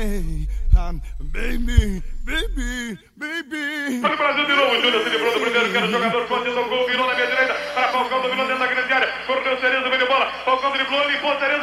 Hey, baby, baby, baby. Olha o Brasil de novo, Júnior se livrou do primeiro, que era o jogador forte do gol, virou na minha direita, para Falcão, dominou dentro da grande área, correu Cerezo, veio bola, Falcão driblou, limpou Cerezo,